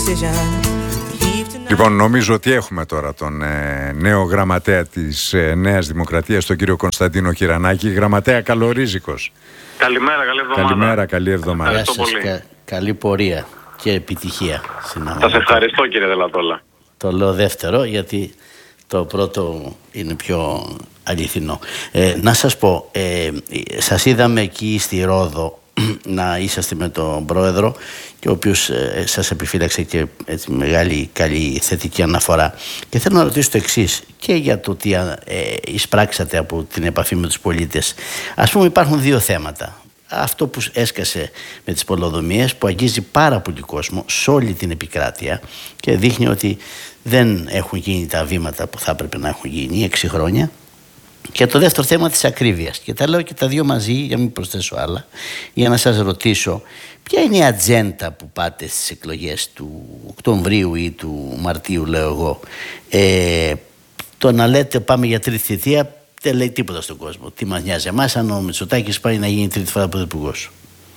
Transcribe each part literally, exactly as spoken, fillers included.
Λοιπόν, νομίζω ότι έχουμε τώρα τον ε, νέο γραμματέα της ε, Νέας Δημοκρατίας, τον κύριο Κωνσταντίνο Κυρανάκη. Γραμματέα, καλορίζικος. Καλημέρα, καλή εβδομάδα. Καλημέρα, καλή εβδομάδα. Γεια σας, κα, καλή πορεία και επιτυχία. Σας ευχαριστώ, κύριε Δελατόλα. Το λέω δεύτερο γιατί το πρώτο είναι πιο αληθινό. Ε, να σας πω, ε, σας είδαμε εκεί στη Ρόδο να είσαστε με τον πρόεδρο και ο οποίος ε, σας επιφύλαξε και έτσι, μεγάλη καλή θετική αναφορά. Και θέλω να ρωτήσω το εξής, και για το τι ε, εισπράξατε από την επαφή με τους πολίτες. Ας πούμε, υπάρχουν δύο θέματα. Αυτό που έσκασε με τις πολεοδομίες, που αγγίζει πάρα πολύ κόσμο σε όλη την επικράτεια και δείχνει ότι δεν έχουν γίνει τα βήματα που θα έπρεπε να έχουν γίνει έξι χρόνια. Και το δεύτερο θέμα της ακρίβειας. Και τα λέω και τα δύο μαζί, για να μην προσθέσω άλλα, για να σας ρωτήσω ποια είναι η ατζέντα που πάτε στις εκλογές του Οκτωβρίου ή του Μαρτίου, λέω εγώ. Ε, το να λέτε πάμε για τρίτη θητεία δεν λέει τίποτα στον κόσμο. Τι μας νοιάζει εμάς αν ο Μητσοτάκης πάει να γίνει τρίτη φορά πρωθυπουργός?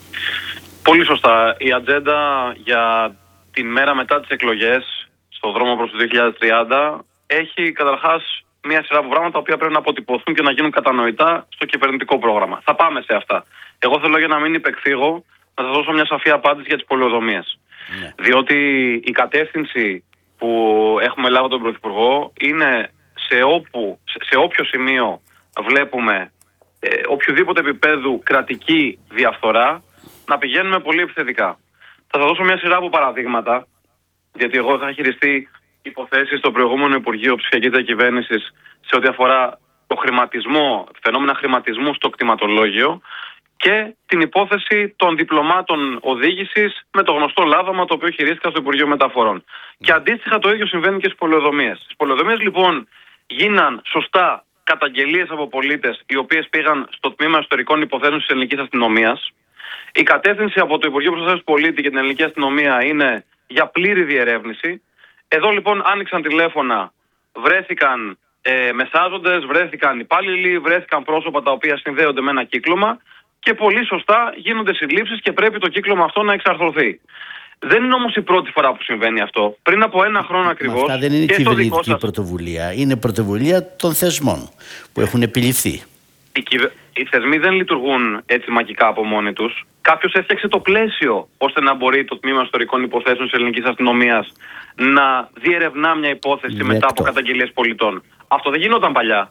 Πολύ σωστά. Η ατζέντα για την μέρα μετά τις εκλογές, στον δρόμο προς το δύο χιλιάδες τριάντα, έχει καταρχάς μια σειρά από πράγματα τα οποία πρέπει να αποτυπωθούν και να γίνουν κατανοητά στο κυβερνητικό πρόγραμμα. Θα πάμε σε αυτά. Εγώ θέλω, για να μην υπεκφύγω, να σας δώσω μια σαφή απάντηση για τις πολεοδομίες. Ναι. Διότι η κατεύθυνση που έχουμε λάβει τον Πρωθυπουργό είναι σε, όπου, σε όποιο σημείο βλέπουμε ε, οποιοδήποτε επίπεδου κρατική διαφθορά να πηγαίνουμε πολύ επιθετικά. Θα σας δώσω μια σειρά από παραδείγματα, γιατί εγώ είχα χειριστεί υποθέσεις στο προηγούμενο Υπουργείο Ψηφιακής Διακυβέρνησης σε ό,τι αφορά το χρηματισμό, φαινόμενα χρηματισμού στο κτηματολόγιο και την υπόθεση των διπλωμάτων οδήγησης με το γνωστό λάδωμα το οποίο χειρίστηκα στο Υπουργείο Μεταφορών. Και αντίστοιχα το ίδιο συμβαίνει και στις πολεοδομίες. Στις πολεοδομίες λοιπόν γίναν σωστά καταγγελίες από πολίτες οι οποίες πήγαν στο Τμήμα Ιστορικών Υποθέσεων της Ελληνικής Αστυνομίας. Η κατεύθυνση από το Υπουργείο Προστασίας του Πολίτη και την Ελληνική Αστυνομία είναι για πλήρη διερεύνηση. Εδώ λοιπόν άνοιξαν τηλέφωνα, βρέθηκαν ε, μεσάζοντες, βρέθηκαν υπάλληλοι, βρέθηκαν πρόσωπα τα οποία συνδέονται με ένα κύκλωμα και πολύ σωστά γίνονται συλλήψεις και πρέπει το κύκλωμα αυτό να εξαρθρωθεί. Δεν είναι όμως η πρώτη φορά που συμβαίνει αυτό. Πριν από ένα χρόνο ακριβώς. Αυτά δεν είναι και κυβερνητική σας... πρωτοβουλία. Είναι πρωτοβουλία των θεσμών που έχουν επιληφθεί. Οι, κυβε... Οι θεσμοί δεν λειτουργούν έτσι μαγικά από μόνοι τους. Κάποιος έφτιαξε το πλαίσιο ώστε να μπορεί το Τμήμα Ιστορικών Υποθέσεων της Ελληνικής Αστυνομίας να διερευνά μια υπόθεση Λεκτό. μετά από καταγγελίες πολιτών. Αυτό δεν γινόταν παλιά.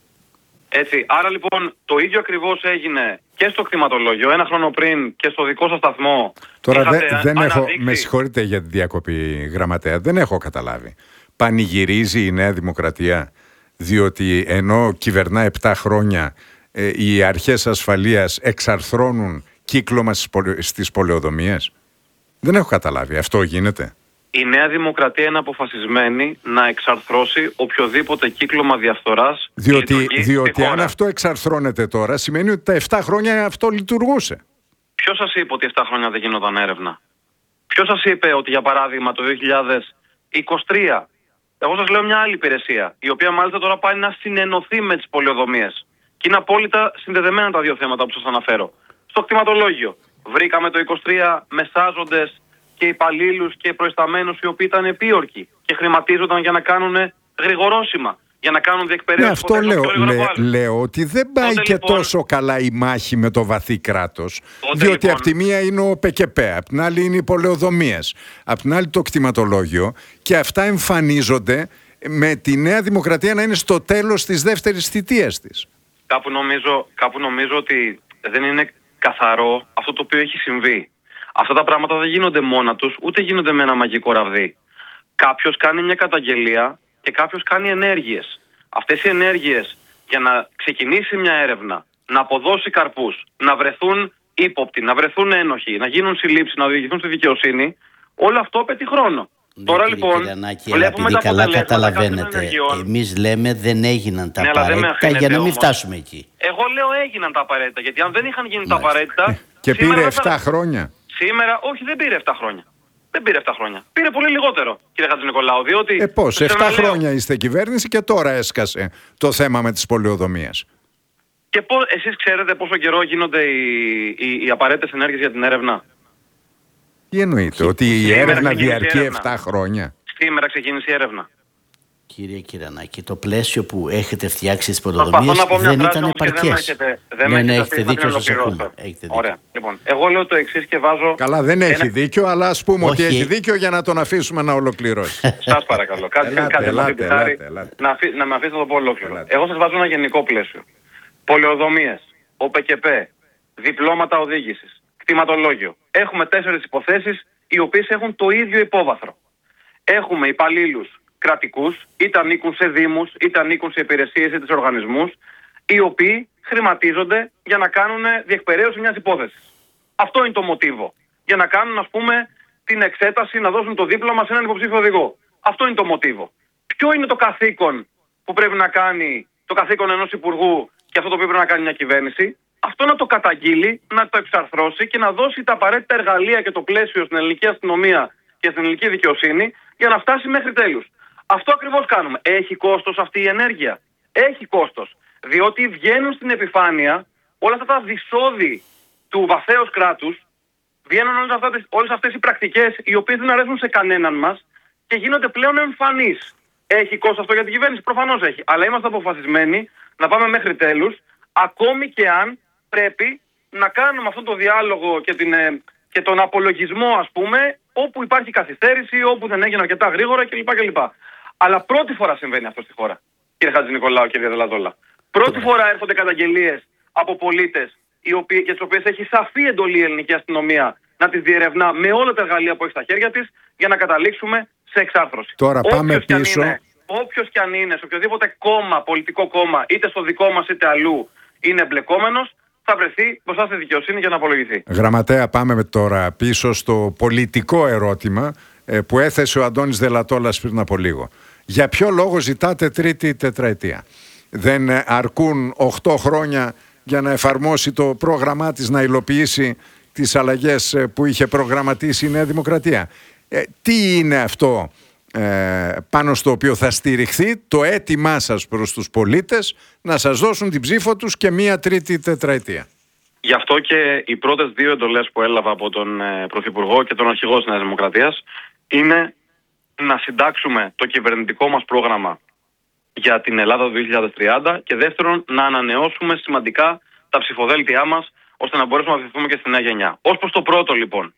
Έτσι. Άρα λοιπόν το ίδιο ακριβώς έγινε και στο κτηματολόγιο ένα χρόνο πριν και στο δικό σας σταθμό. Τώρα δε, δεν αναδείξει... έχω, με συγχωρείτε για τη διακοπή, γραμματέα, δεν έχω καταλάβει. Πανηγυρίζει η Νέα Δημοκρατία διότι ενώ κυβερνά επτά χρόνια ε, οι αρχές ασφαλείας εξαρθρώνουν κύκλωμα στις, πολε... στις πολεοδομίες? Δεν έχω καταλάβει. Αυτό γίνεται? Η Νέα Δημοκρατία είναι αποφασισμένη να εξαρθρώσει οποιοδήποτε κύκλωμα διαφθοράς. Διότι, διότι αν αυτό εξαρθρώνεται τώρα, σημαίνει ότι τα επτά χρόνια αυτό λειτουργούσε. Ποιος σας είπε ότι επτά χρόνια δεν γινόταν έρευνα? Ποιος σας είπε ότι, για παράδειγμα, το δύο χιλιάδες είκοσι τρία, εγώ σας λέω μια άλλη υπηρεσία, η οποία μάλιστα τώρα πάει να συνενωθεί με τις πολεοδομίες. Και είναι απόλυτα συνδεδεμένα τα δύο θέματα που σας αναφέρω. Στο κτηματολόγιο βρήκαμε το είκοσι τρία μεσάζοντες και υπαλλήλους και προϊσταμένους οι οποίοι ήταν επίορκοι και χρηματίζονταν για να κάνουν γρηγορόσημα, για να κάνουν διεκπαιρέωση. Ναι, αυτό λέω, λέ, λέω ότι δεν πάει Τότε, και λοιπόν, τόσο καλά η μάχη με το βαθύ κράτος. Διότι λοιπόν, από τη μία είναι ο ΠΚΠ, από την άλλη είναι οι πολεοδομίες, από την άλλη το κτηματολόγιο, και αυτά εμφανίζονται με τη Νέα Δημοκρατία να είναι στο τέλος της δεύτερης θητείας της. Κάπου νομίζω, κάπου νομίζω ότι δεν είναι καθαρό αυτό το οποίο έχει συμβεί. Αυτά τα πράγματα δεν γίνονται μόνα τους, ούτε γίνονται με ένα μαγικό ραβδί. Κάποιος κάνει μια καταγγελία και κάποιος κάνει ενέργειες. Αυτές οι ενέργειες για να ξεκινήσει μια έρευνα, να αποδώσει καρπούς, να βρεθούν ύποπτοι, να βρεθούν ένοχοι, να γίνουν συλλήψεις, να οδηγηθούν στη δικαιοσύνη, όλο αυτό απαιτεί χρόνο. Ναι, Τώρα κύριε, λοιπόν, Κυριανάκη, βλέπουμε τα καλά καταλαβαίνετε. Εμείς λέμε δεν έγιναν τα ναι, απαραίτητα για να μην όμως φτάσουμε εκεί. Εγώ λέω έγιναν τα απαραίτητα, γιατί αν δεν είχαν γίνει Μάλιστα. τα απαραίτητα. Και πήρε επτά χρόνια. Σήμερα, όχι, δεν πήρε επτά χρόνια. Δεν πήρε επτά χρόνια. Πήρε πολύ λιγότερο, κύριε Χατζηνικολάου. Διότι. Ε, πώς, επτά χρόνια είστε κυβέρνηση και τώρα έσκασε το θέμα με τις πολεοδομίες. Και πώς, εσείς ξέρετε πόσο καιρό γίνονται οι, οι, οι απαραίτητες ενέργειες για την έρευνα? Τι εννοείται, ότι η έρευνα διαρκεί επτά χρόνια? Σήμερα ξεκίνησε η έρευνα. Κύριε Κυρανάκη, το πλαίσιο που έχετε φτιάξει στις πρωτοβουλίες δεν ήταν επαρκές. Δεν ναι, έχετε δίκιο, σας ακούμε. Ωραία. Λοιπόν, εγώ λέω το εξής και βάζω... Καλά, δεν έχει ένα... δίκιο, αλλά ας πούμε Όχι. ότι έχει δίκιο για να τον αφήσουμε να ολοκληρώσει. Σας παρακαλώ. Κάτι να με αφήσετε να το πω ολόκληρο. Ελάτε. Εγώ σας βάζω ένα γενικό πλαίσιο. Πολεοδομίες, ΟΠΕΚΕΠ, διπλώματα οδήγησης, κτηματολόγιο. Έχουμε τέσσερις υποθέσεις οι οποίες έχουν το ίδιο υπόβαθρο. Έχουμε υπαλλήλους κρατικούς, είτε ανήκουν σε δήμους, είτε ανήκουν σε υπηρεσίες, είτε σε οργανισμούς, οι οποίοι χρηματίζονται για να κάνουν διεκπεραίωση μιας υπόθεσης. Αυτό είναι το μοτίβο. Για να κάνουν, ας πούμε, την εξέταση, να δώσουν το δίπλωμα σε έναν υποψήφιο οδηγό. Αυτό είναι το μοτίβο. Ποιο είναι το καθήκον που πρέπει να κάνει το καθήκον ενός υπουργού και αυτό το οποίο πρέπει να κάνει μια κυβέρνηση? Αυτό να το καταγγείλει, να το εξαρθρώσει και να δώσει τα απαραίτητα εργαλεία και το πλαίσιο στην ελληνική αστυνομία και στην ελληνική δικαιοσύνη για να φτάσει μέχρι τέλους. Αυτό ακριβώς κάνουμε. Έχει κόστος αυτή η ενέργεια? Έχει κόστος. Διότι βγαίνουν στην επιφάνεια όλα αυτά τα δυσόδη του βαθέως κράτους, βγαίνουν όλες αυτές, όλες αυτές οι πρακτικές οι οποίες δεν αρέσουν σε κανέναν μας και γίνονται πλέον εμφανείς. Έχει κόστος αυτό για την κυβέρνηση? Προφανώς έχει. Αλλά είμαστε αποφασισμένοι να πάμε μέχρι τέλους, ακόμη και αν πρέπει να κάνουμε αυτόν τον διάλογο και, την, και τον απολογισμό, ας πούμε, όπου υπάρχει καθυστέρηση, όπου δεν έγινε αρκετά γρήγορα κλπ. κλπ. Αλλά πρώτη φορά συμβαίνει αυτό στη χώρα, κύριε Χατζηνικολάου, κύριε Δελαδόλα. Πρώτη φορά έρχονται καταγγελίες από πολίτες για τις οποίες έχει σαφή εντολή η ελληνική αστυνομία να τις διερευνά με όλα τα εργαλεία που έχει στα χέρια της για να καταλήξουμε σε εξάρθρωση. Τώρα πάμε όποιος πίσω. Όποιος και αν είναι, σε οποιοδήποτε κόμμα, πολιτικό κόμμα, είτε στο δικό μας είτε αλλού, είναι εμπλεκόμενος, θα βρεθεί μπροστά στη δικαιοσύνη για να απολογηθεί. Γραμματέα, πάμε τώρα πίσω στο πολιτικό ερώτημα που έθεσε ο Αντώνης Δελατόλας πριν από λίγο. Για ποιο λόγο ζητάτε τρίτη τετραετία? Δεν αρκούν οχτώ χρόνια για να εφαρμόσει το πρόγραμμά της, να υλοποιήσει τις αλλαγές που είχε προγραμματίσει η Νέα Δημοκρατία? Ε, τι είναι αυτό ε, πάνω στο οποίο θα στηριχθεί το αίτημά σας προς τους πολίτες να σας δώσουν την ψήφο τους και μία τρίτη τετραετία? Γι' αυτό και οι πρώτες δύο εντολές που έλαβα από τον ε, Πρωθυπουργό και τον Αρχηγό της Νέας Δημοκρατίας είναι να συντάξουμε το κυβερνητικό μας πρόγραμμα για την Ελλάδα το δύο χιλιάδες τριάντα και δεύτερον να ανανεώσουμε σημαντικά τα ψηφοδέλτιά μας ώστε να μπορέσουμε να βοηθηθούμε και στη νέα γενιά. Ως προς το πρώτο λοιπόν,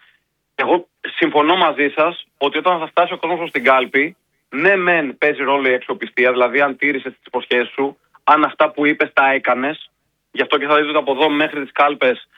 εγώ συμφωνώ μαζί σας ότι όταν θα φτάσει ο κόσμος στην κάλπη, ναι μεν παίζει ρόλο η αξιοπιστία, δηλαδή αν τήρησες τις υποσχέσεις σου, αν αυτά που είπες τα έκανες, γι' αυτό και θα δείτε ότι από εδώ μέχρι τις κάλπες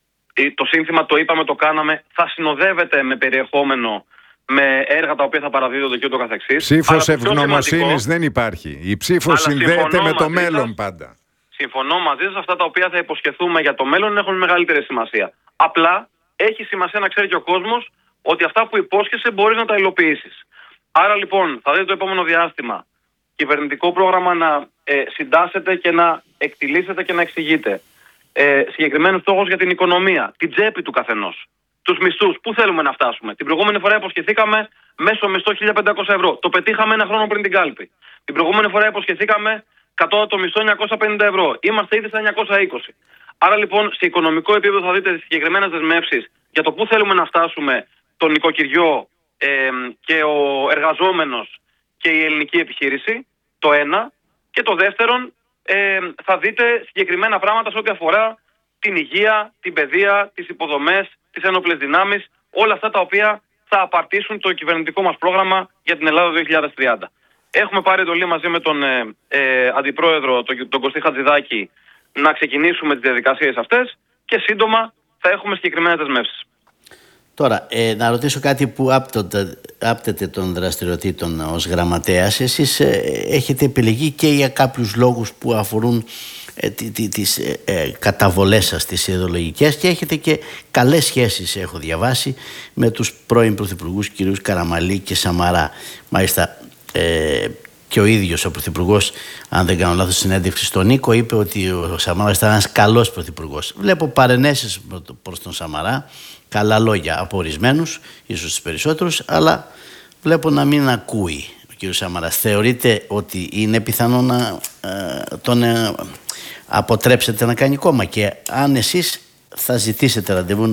το σύνθημα το είπαμε, το κάναμε, θα συνοδεύεται με περιεχόμενο, με έργα τα οποία θα παραδίδονται και ούτω καθεξής. Ψήφος ευγνωμοσύνης δεν υπάρχει. Η ψήφος συνδέεται με το μέλλον σας, πάντα. Συμφωνώ μαζί σας, αυτά τα οποία θα υποσχεθούμε για το μέλλον έχουν μεγαλύτερη σημασία. Απλά έχει σημασία να ξέρει και ο κόσμος ότι αυτά που υπόσχεσαι μπορείς να τα υλοποιήσεις. Άρα λοιπόν θα δείτε το επόμενο διάστημα κυβερνητικό πρόγραμμα να ε, συντάσσεται και να εκτιλήσεται και να εξηγείται. Ε, συγκεκριμένους στόχους για την οικονομία, την τσέπη του καθενός. Τους μισθούς, πού θέλουμε να φτάσουμε? Την προηγούμενη φορά υποσχεθήκαμε μέσο μισθό χίλια πεντακόσια ευρώ. Το πετύχαμε ένα χρόνο πριν την κάλπη. Την προηγούμενη φορά υποσχεθήκαμε κατώτατο μισθό εννιακόσια πενήντα ευρώ. Είμαστε ήδη στα εννιακόσια είκοσι. Άρα λοιπόν σε οικονομικό επίπεδο θα δείτε τις συγκεκριμένες δεσμεύσεις για το πού θέλουμε να φτάσουμε το νοικοκυριό ε, και ο εργαζόμενος και η ελληνική επιχείρηση. Το ένα. Και το δεύτερον, ε, θα δείτε συγκεκριμένα πράγματα σε ό,τι αφορά την υγεία, την παιδεία, τις υποδομές, τις ένοπλες δυνάμεις, όλα αυτά τα οποία θα απαρτήσουν το κυβερνητικό μας πρόγραμμα για την Ελλάδα δύο χιλιάδες τριάντα. Έχουμε πάρει εντολή μαζί με τον ε, ε, Αντιπρόεδρο, τον, τον Κωστή Χατζηδάκη, να ξεκινήσουμε τις διαδικασίες αυτές και σύντομα θα έχουμε συγκεκριμένες δεσμεύσεις. Τώρα, ε, να ρωτήσω κάτι που άπτονται, άπτεται των δραστηριοτήτων ως γραμματέας. Εσείς ε, έχετε επιλεγεί και για κάποιους λόγους που αφορούν ε, τις ε, ε, καταβολές σας, τις ιδεολογικές, και έχετε και καλές σχέσεις, έχω διαβάσει, με τους πρώην πρωθυπουργούς κυρίους Καραμανλή και Σαμαρά. Μάλιστα, ε, και ο ίδιος ο πρωθυπουργός, αν δεν κάνω λάθος, συνέντευξη στον Νίκο, είπε ότι ο Σαμαράς ήταν ένας καλός πρωθυπουργός. Βλέπω παρενέσεις προς τον Σαμαρά, καλά λόγια από ορισμένους, ίσως τους περισσότερους, αλλά βλέπω να μην ακούει ο κ. Σαμαράς. Θεωρείτε ότι είναι πιθανό να ε, τον ε, αποτρέψετε να κάνει κόμμα, και αν εσείς θα ζητήσετε ραντεβού να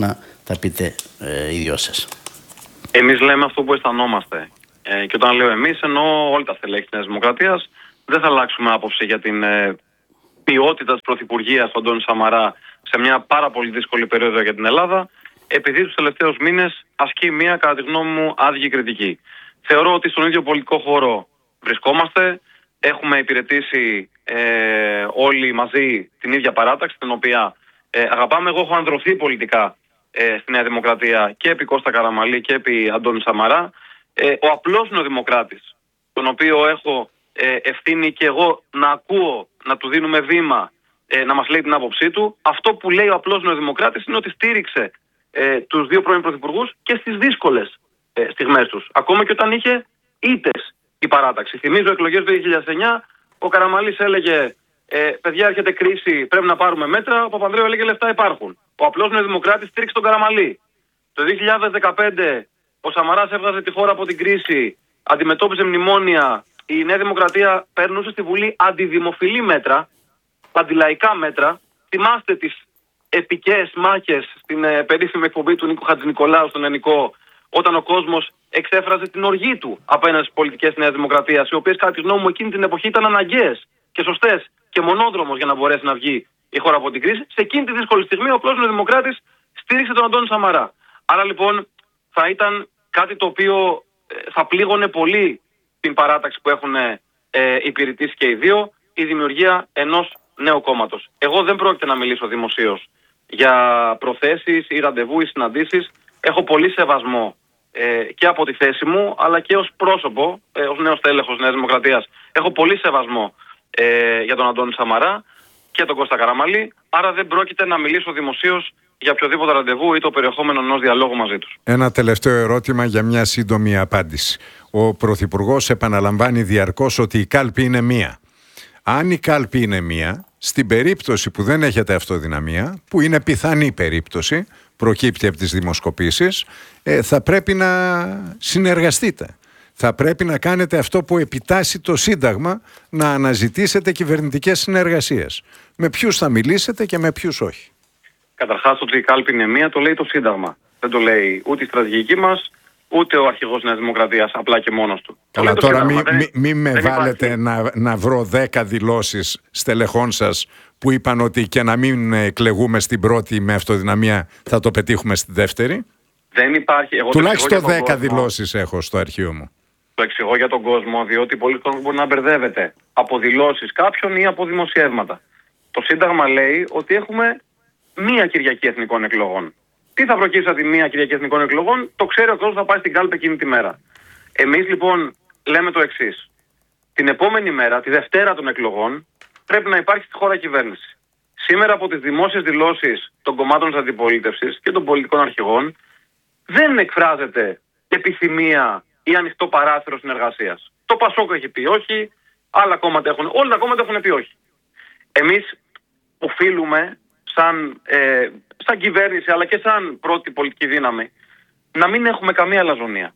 θα πείτε ε, οι δυο σας. Εμείς λέμε αυτό που αισθανόμαστε. Ε, και όταν λέω εμείς, εννοώ όλοι τα στελέχη της Νέας Δημοκρατίας. Δεν θα αλλάξουμε άποψη για την ε, ποιότητα της πρωθυπουργίας του Αντώνη Σαμαρά σε μια πάρα πολύ δύσκολη περίοδο για την Ελλάδα, επειδή τους τελευταίους μήνες ασκεί μια, κατά τη γνώμη μου, άδικη κριτική. Θεωρώ ότι στον ίδιο πολιτικό χώρο βρισκόμαστε. Έχουμε υπηρετήσει ε, όλοι μαζί την ίδια παράταξη, την οποία ε, αγαπάμε. Εγώ έχω ανδρωθεί πολιτικά ε, στη Νέα Δημοκρατία και επί Κώστα Καραμανλή και επί Αντώνη Σαμαρά. Ε, ο απλός νεοδημοκράτης, τον οποίο έχω ε, ευθύνη και εγώ να ακούω, να του δίνουμε βήμα, ε, να μας λέει την άποψή του, αυτό που λέει ο απλός νεοδημοκράτης είναι ότι στήριξε ε, τους δύο πρώην πρωθυπουργούς και στις δύσκολες ε, στιγμές τους. Ακόμα και όταν είχε ήττες η παράταξη. Θυμίζω εκλογές του δύο χιλιάδες εννιά, ο Καραμανλής έλεγε ε, παιδιά, έρχεται κρίση, πρέπει να πάρουμε μέτρα. Ο Παπανδρέου έλεγε λεφτά υπάρχουν. Ο απλός νεοδημοκράτης στήριξε τον Καραμανλή. Το δύο χιλιάδες δεκαπέντε ο Σαμαράς έβγαζε τη χώρα από την κρίση, αντιμετώπιζε μνημόνια. Η Νέα Δημοκρατία περνούσε στη Βουλή αντιδημοφιλή μέτρα, αντιλαϊκά μέτρα. Θυμάστε τις επικές μάχες στην ε, περίφημη εκπομπή του Νίκου Χατζηνικολάου στον Ενικό, όταν ο κόσμος εξέφραζε την οργή του απέναντι στις πολιτικές της Νέας Δημοκρατίας, οι οποίες κατά τη γνώμη μου εκείνη την εποχή ήταν αναγκαίες και σωστές και μονόδρομος για να μπορέσει να βγει η χώρα από την κρίση. Σε εκείνη τη δύσκολη στιγμή ο απλός νεοδημοκράτης στήριξε τον Αντώνη Σαμαρά. Άρα λοιπόν θα ήταν κάτι το οποίο θα πλήγωνε πολύ την παράταξη που έχουν ε, υπηρετήσει και οι δύο, η δημιουργία ενός νέου κόμματος. Εγώ δεν πρόκειται να μιλήσω δημοσίως για προθέσεις ή ραντεβού ή συναντήσεις. Έχω πολύ σεβασμό ε, και από τη θέση μου, αλλά και ως πρόσωπο, ε, ως νέος τέλεχος Νέας Δημοκρατίας. Έχω πολύ σεβασμό ε, για τον Αντώνη Σαμαρά και τον Κώστα Καραμανλή, άρα δεν πρόκειται να μιλήσω δημοσίως για οποιοδήποτε ραντεβού ή το περιεχόμενο ενός διαλόγου μαζί τους. Ένα τελευταίο ερώτημα για μια σύντομη απάντηση. Ο Πρωθυπουργός επαναλαμβάνει διαρκώς ότι η κάλπη είναι μία. Αν η κάλπη είναι μία, στην περίπτωση που δεν έχετε αυτοδυναμία, που είναι πιθανή περίπτωση, προκύπτει από τις δημοσκοπήσεις, ε, θα πρέπει να συνεργαστείτε. Θα πρέπει να κάνετε αυτό που επιτάσσει το Σύνταγμα, να αναζητήσετε κυβερνητικές συνεργασίες. Με ποιους θα μιλήσετε και με ποιους όχι. Καταρχάς, ότι η κάλπη είναι μία, το λέει το Σύνταγμα. Δεν το λέει ούτε η στρατηγική μας, ούτε ο αρχηγός Νέας Δημοκρατίας, απλά και μόνος του. Αλλά τώρα μην μη, μη με δεν βάλετε να, να βρω δέκα δηλώσεις στελεχών σας που είπαν ότι και να μην εκλεγούμε στην πρώτη με αυτοδυναμία θα το πετύχουμε στη δεύτερη. Δεν υπάρχει. Εγώ τουλάχιστον δέκα δηλώσεις έχω στο αρχείο μου. Το εξηγώ για τον κόσμο, διότι πολλοί κόσμοι μπορεί να μπερδεύεται από δηλώσεις κάποιων ή από δημοσιεύματα. Το Σύνταγμα λέει ότι έχουμε μία Κυριακή Εθνικών Εκλογών. Τι θα προκύψει από τη μία Κυριακή Εθνικών Εκλογών, το ξέρει ο κόσμος, θα πάει στην κάλπη εκείνη τη μέρα. Εμείς λοιπόν λέμε το εξής. Την επόμενη μέρα, τη Δευτέρα των εκλογών, πρέπει να υπάρχει στη χώρα κυβέρνηση. Σήμερα από τις δημόσιες δηλώσεις των κομμάτων της αντιπολίτευσης και των πολιτικών αρχηγών δεν εκφράζεται επιθυμία ή ανοιχτό παράθυρο συνεργασίας. Το Πασόκ έχει πει όχι, άλλα κόμματα έχουν, όλα τα κόμματα έχουν πει όχι. Εμείς οφείλουμε σαν, ε, σαν κυβέρνηση αλλά και σαν πρώτη πολιτική δύναμη να μην έχουμε καμία αλαζονία.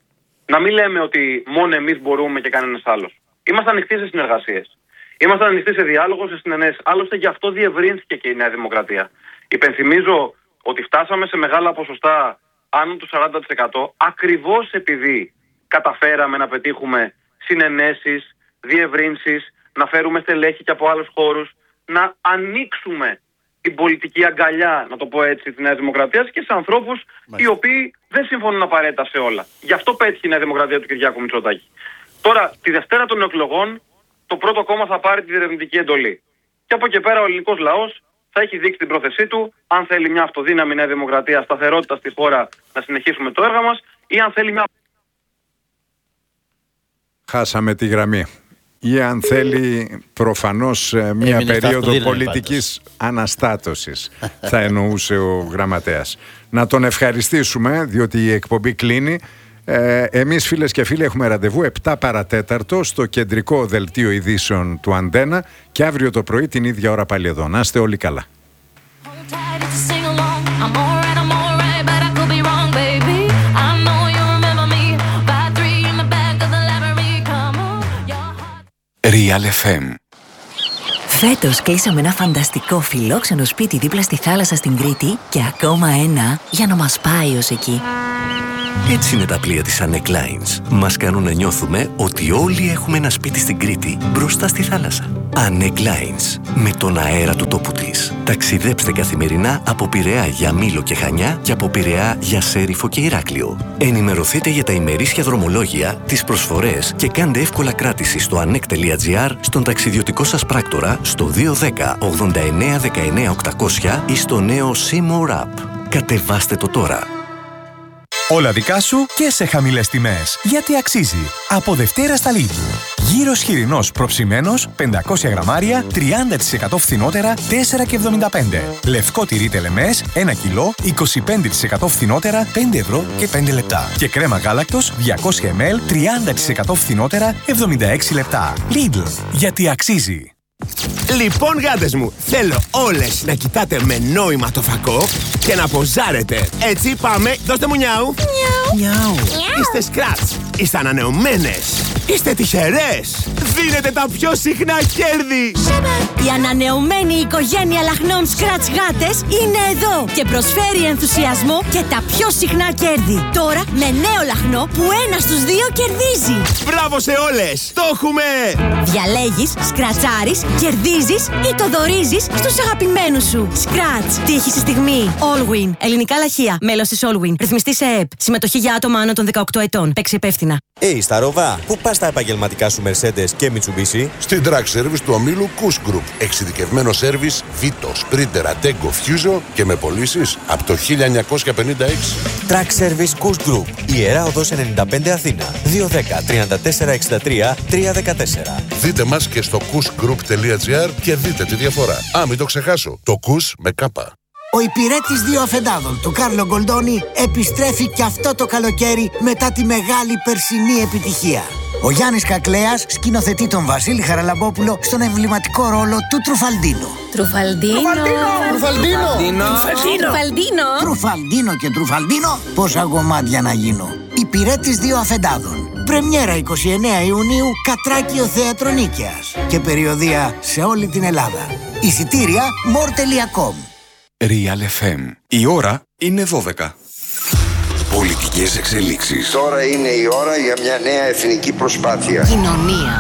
Να μην λέμε ότι μόνο εμείς μπορούμε και κανένας άλλος. Είμαστε ανοιχτοί σε συνεργασίες. Είμαστε ανοιχτοί σε διάλογο, σε συνενέσεις. Άλλωστε γι' αυτό διευρύνθηκε και η Νέα Δημοκρατία. Υπενθυμίζω ότι φτάσαμε σε μεγάλα ποσοστά άνω του σαράντα τοις εκατό ακριβώς επειδή καταφέραμε να πετύχουμε συνενέσεις, διευρύνσεις, να φέρουμε στελέχη και από άλλους χώρους, να ανοίξουμε την πολιτική αγκαλιά, να το πω έτσι, της Νέας Δημοκρατίας και σε ανθρώπους οι οποίοι δεν συμφωνούν απαραίτητα σε όλα. Γι' αυτό πέτυχε η Νέα Δημοκρατία του Κυριάκου Μητσοτάκη. Τώρα, τη Δευτέρα των εκλογών, το πρώτο κόμμα θα πάρει τη διερευνητική εντολή. Και από εκεί πέρα ο ελληνικός λαός θα έχει δείξει την πρόθεσή του, αν θέλει μια αυτοδύναμη Νέα Δημοκρατία, σταθερότητα στη χώρα, να συνεχίσουμε το έργο μας, ή αν θέλει μια. Χάσαμε τη γραμμή. Ή αν θέλει προφανώς μια Έμεινε περίοδο πολιτικής πάντως. Αναστάτωσης θα εννοούσε ο γραμματέας. Να τον ευχαριστήσουμε διότι η εκπομπή κλείνει. Ε, εμείς φίλες και φίλοι έχουμε ραντεβού επτά παρατέταρτο στο κεντρικό δελτίο ειδήσεων του Αντένα και αύριο το πρωί την ίδια ώρα πάλι εδώ. Να είστε όλοι καλά. Real εφ εμ. Φέτος κλείσαμε ένα φανταστικό φιλόξενο σπίτι δίπλα στη θάλασσα στην Κρήτη και ακόμα ένα για να μας πάει ως εκεί. Έτσι είναι τα πλοία της Anek Lines. Μας κάνουν να νιώθουμε ότι όλοι έχουμε ένα σπίτι στην Κρήτη, μπροστά στη θάλασσα. Anek Lines. Με τον αέρα του τόπου της. Ταξιδέψτε καθημερινά από Πειραιά για Μήλο και Χανιά και από Πειραιά για Σέριφο και Ηράκλειο. Ενημερωθείτε για τα ημερήσια δρομολόγια, τις προσφορές και κάντε εύκολα κράτηση στο anek τελεία gr, στον ταξιδιωτικό σας πράκτορα, στο δύο ένα μηδέν ογδόντα εννέα δεκαεννέα οκτακόσια ή στο νέο Seymour App. Κατεβάστε το τώρα. Όλα δικά σου και σε χαμηλές τιμές. Γιατί αξίζει. Από Δευτέρα στα Lidl. Γύρος χοιρινός προψημένος, πεντακόσια γραμμάρια, τριάντα τοις εκατό φθηνότερα, τέσσερα και εβδομήντα πέντε. Λευκό τυρί τελεμές, ένα κιλό, είκοσι πέντε τοις εκατό φθηνότερα, πέντε ευρώ και πέντε λεπτά. Και κρέμα γάλακτος, διακόσια μιλιλίτρα, τριάντα τοις εκατό φθηνότερα, εβδομήντα έξι λεπτά. Lidl. Γιατί αξίζει. Λοιπόν, γάτες μου, θέλω όλες να κοιτάτε με νόημα το φακό και να ποζάρετε. Έτσι, πάμε, δώστε μου νιάου. Νιάου. Είστε σκράτς, είστε ανανεωμένες, είστε τυχερές. Δίνετε τα πιο συχνά κέρδη. Η ανανεωμένη οικογένεια λαχνών σκράτς γάτες είναι εδώ και προσφέρει ενθουσιασμό και τα πιο συχνά κέρδη. Τώρα με νέο λαχνό που ένα στους δύο κερδίζει. Μπράβο σε όλες, το έχουμε. Διαλέγεις, σκρατσάρεις, κερδίζεις ή το δωρίζεις στους αγαπημένους σου. Σκράτς. Τύχη στη στιγμή. Allwin. Ελληνικά λαχεία. Μέλος της Allwin. Ρυθμιστή σε ΕΕΠ. Συμμετοχή για άτομα άνω των δεκαοκτώ ετών. Παίξει υπεύθυνα. Hey, Σταρόβα, πού πας τα επαγγελματικά σου Mercedes και Mitsubishi? Στην Track Service του ομίλου Kush Group. Εξειδικευμένο σέρβις Vito, Sprinter, Attego, Fuso και με πωλήσεις από το χίλια εννιακόσια πενήντα έξι. Track Service Kush Group. Ιερά Οδός ενενήντα πέντε Αθήνα. δύο ένα μηδέν, τριάντα τέσσερα εξήντα τρία, τριακόσια δεκατέσσερα. Δείτε μας και στο kush group τελεία gr και δείτε τη διαφορά. Α, μην το ξεχάσω. Το Kush με κάπα. Ο υπηρέτης δύο αφεντάδων του Κάρλο Γκολντόνι επιστρέφει και αυτό το καλοκαίρι μετά τη μεγάλη περσινή επιτυχία. Ο Γιάννης Κακλέας σκηνοθετεί τον Βασίλη Χαραλαμπόπουλο στον εμβληματικό ρόλο του Τρουφαλντίνο. Τρουφαλντίνο. Τρουφαλντίνο. Τρουφαλντίνο. Τρουφαλντίνο και Τρουφαλντίνο. Πόσα γομάτια να γίνω. Υπηρέτης δύο αφεντάδων. Πρεμιέρα εικοστή ενάτη Ιουνίου, Κατράκιο Θέατρο Νίκαιας. Και περιοδεία σε όλη την Ελλάδα. Εισιτήρια μορ τελεία κομ. Real εφ εμ. Η ώρα είναι δώδεκα. Πολιτικές εξελίξεις. Τώρα είναι η ώρα για μια νέα εθνική προσπάθεια. Κοινωνία.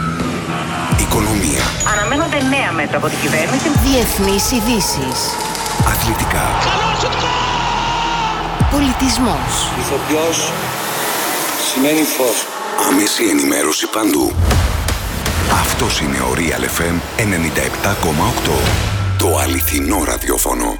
Οικονομία. Αναμένονται νέα μέτρα από την κυβέρνηση. Διεθνείς ειδήσεις. Αθλητικά. Πολιτισμός. Ηθοποιός σημαίνει φως. Άμεση ενημέρωση παντού. Αυτός είναι ο Real εφ εμ ενενήντα επτά κόμμα οκτώ. Το αληθινό ραδιόφωνο.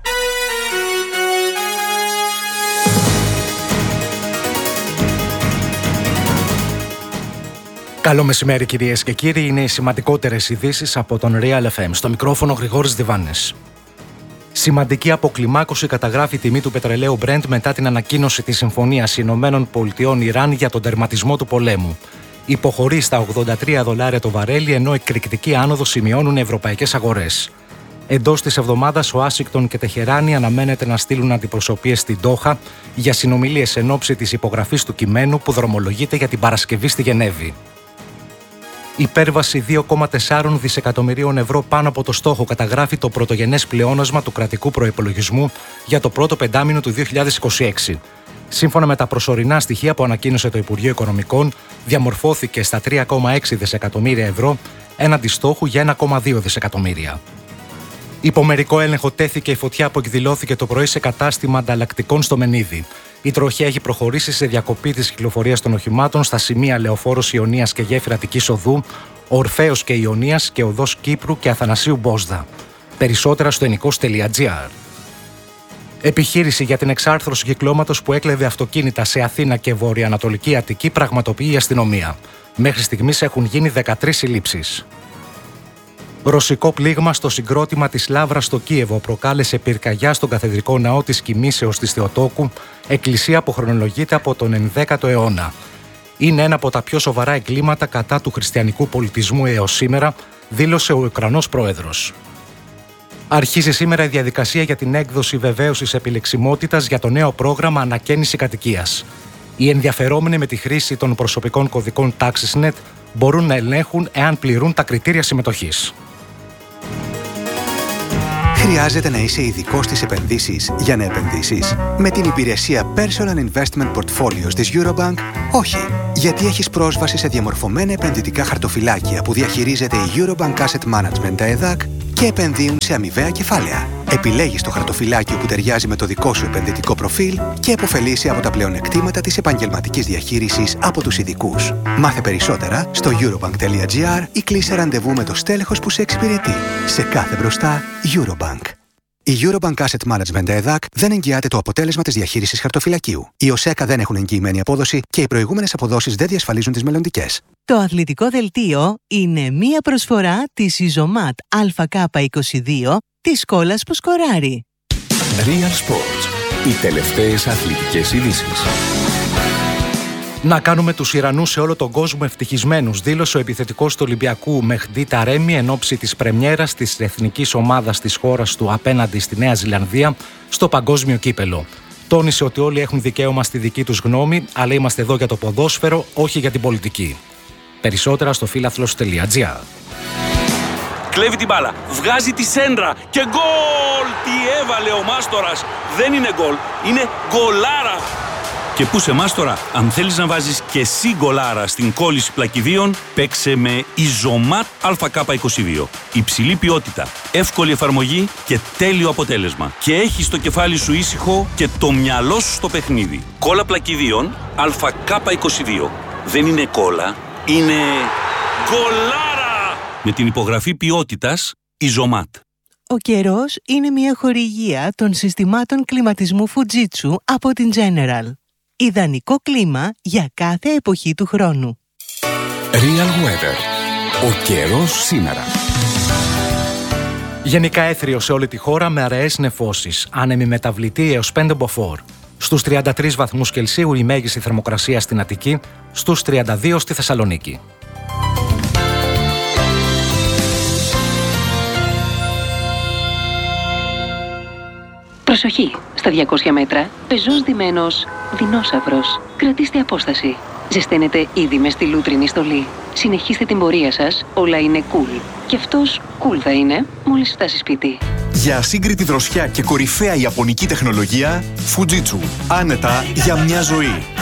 Καλό μεσημέρι κυρίες και κύριοι, είναι οι σημαντικότερες ειδήσεις από τον Real εφ εμ. Στο μικρόφωνο Γρηγόρης Διβάνης. Σημαντική αποκλιμάκωση καταγράφει η τιμή του πετρελαίου Brent μετά την ανακοίνωση της Συμφωνίας Ηνωμένων Πολιτειών Ιράν για τον τερματισμό του πολέμου. Υποχωρεί στα ογδόντα τρία δολάρια το βαρέλι, ενώ εκρηκτική άνοδο σημειώνουν οι ευρωπαϊκές αγορές. Εντός της εβδομάδας, ο Ουάσιγκτον και Τεχεράνη αναμένεται να στείλουν αντιπροσωπείες στην Ντόχα για συνομιλίες εν ώψη της υπογραφής του κειμένου που δρομολογείται για την Παρασκευή στη Γενέβη. Υπέρβαση δύο κόμμα τέσσερα δισεκατομμυρίων ευρώ πάνω από το στόχο καταγράφει το πρωτογενές πλεόνασμα του κρατικού προϋπολογισμού για το πρώτο πεντάμηνο του δύο χιλιάδες είκοσι έξι. Σύμφωνα με τα προσωρινά στοιχεία που ανακοίνωσε το Υπουργείο Οικονομικών, διαμορφώθηκε στα τρία κόμμα έξι δισεκατομμύρια ευρώ έναντι στόχου για ένα κόμμα δύο δισεκατομμύρια. Υπό μερικό έλεγχο τέθηκε η φωτιά που εκδηλώθηκε το πρωί σε κατάστημα ανταλλακτικών στο Μενίδη. Η τροχιά έχει προχωρήσει σε διακοπή της κυκλοφορίας των οχημάτων στα σημεία Λεωφόρος Ιωνίας και Γέφυρα Αττικής Οδού, Ορφέως και Ιωνίας και Οδός Κύπρου και Αθανασίου Μπόσδα. Περισσότερα στο ενικός τελεία gr. Επιχείρηση για την εξάρθρωση κυκλώματος που έκλεβε αυτοκίνητα σε Αθήνα και Βορειοανατολική Αττική πραγματοποιεί η αστυνομία. Μέχρι στιγμής έχουν γίνει δεκατρείς συλλήψεις. Ρωσικό πλήγμα στο συγκρότημα της Λαύρας στο Κίεβο προκάλεσε πυρκαγιά στον καθεδρικό ναό της Κοιμήσεως της Θεοτόκου, εκκλησία που χρονολογείται από τον ενδέκατο αιώνα. Είναι ένα από τα πιο σοβαρά εγκλήματα κατά του χριστιανικού πολιτισμού έως σήμερα, δήλωσε ο Ουκρανός πρόεδρος. Αρχίζει σήμερα η διαδικασία για την έκδοση βεβαίωσης επιλεξιμότητας για το νέο πρόγραμμα ανακαίνιση κατοικίας. Οι ενδιαφερόμενοι με τη χρήση των προσωπικών κωδικών TaxisNet μπορούν να ελέγχουν εάν πληρούν τα κριτήρια συμμετοχής. Χρειάζεται να είσαι ειδικός στις επενδύσεις για να επενδύσεις? Με την υπηρεσία Personal Investment Portfolios της Eurobank, όχι. Γιατί έχεις πρόσβαση σε διαμορφωμένα επενδυτικά χαρτοφυλάκια που διαχειρίζεται η Eurobank Asset Management, τα ΕΔΑΚ, και επενδύουν σε αμοιβαία κεφάλαια. Επιλέγεις το χαρτοφυλάκιο που ταιριάζει με το δικό σου επενδυτικό προφίλ και επωφελείσαι από τα πλεονεκτήματα της επαγγελματικής διαχείρισης από τους ειδικούς. Μάθε περισσότερα στο eurobank τελεία gr ή κλείσε ραντεβού με το στέλεχος που σε εξυπηρετεί. Σε κάθε μπροστά, Eurobank. Η Eurobank Asset Management ΕΔΑΚ δεν εγγυάται το αποτέλεσμα της διαχείρισης χαρτοφυλακίου. Οι ΟΣΕΚΑ δεν έχουν εγγυημένη απόδοση και οι προηγούμενες αποδόσεις δεν διασφαλίζουν τις μελλοντικές. Το αθλητικό δελτίο είναι μία προσφορά της Ιζωμάτ Α Κ είκοσι δύο της κόλλας που σκοράρει. Real Sports. Οι τελευταίες αθλητικές ειδήσεις. Να κάνουμε τους Ιρανούς σε όλο τον κόσμο ευτυχισμένους, δήλωσε ο επιθετικός του Ολυμπιακού Μεχντή Ταρέμι εν ώψη της πρεμιέρας της εθνικής ομάδας της χώρας του απέναντι στη Νέα Ζηλανδία στο παγκόσμιο κύπελο. Τόνισε ότι όλοι έχουν δικαίωμα στη δική τους γνώμη, αλλά είμαστε εδώ για το ποδόσφαιρο, όχι για την πολιτική. Περισσότερα στο φίλαθλος τελεία τζι άρ. Κλέβει την μπάλα, βγάζει τη σέντρα και γκολ! Τι έβαλε ο Μάστορας! Δεν είναι γκολ, είναι γκολάρα! Και πού σε Μάστορα, αν θέλεις να βάζεις και εσύ γκολάρα στην κόλληση πλακιδίων, παίξε με Ιζωμάτ Α Κ είκοσι δύο. Υψηλή ποιότητα, εύκολη εφαρμογή και τέλειο αποτέλεσμα. Και έχεις το κεφάλι σου ήσυχο και το μυαλό σου στο παιχνίδι. Κόλλα πλακιδίων Α Κ είκοσι δύο. Δεν είναι κόλλα, είναι γκολάρα! Με την υπογραφή ποιότητας Ιζωμάτ. Ο καιρός είναι μια χορηγία των συστημάτων κλιματισμού Fujitsu από την General. Ιδανικό κλίμα για κάθε εποχή του χρόνου. Real Weather. Ο καιρός σήμερα. Γενικά έθριο σε όλη τη χώρα με αραιές νεφώσεις. Άνεμη μεταβλητή έως πέντε μποφόρ. Στους τριάντα τρεις βαθμούς Κελσίου η μέγιστη θερμοκρασία στην Αττική, στους τριάντα δύο στη Θεσσαλονίκη. Προσοχή! Στα διακόσια μέτρα, πεζός ντυμένος δεινόσαυρος. Κρατήστε απόσταση. Ζεσταίνετε ήδη μες στη λούτρινη στολή. Συνεχίστε την πορεία σας, όλα είναι cool. Και αυτός cool θα είναι μόλις φτάσει σπίτι. Για ασύγκριτη δροσιά και κορυφαία ιαπωνική τεχνολογία, Fujitsu. Άνετα για μια ζωή.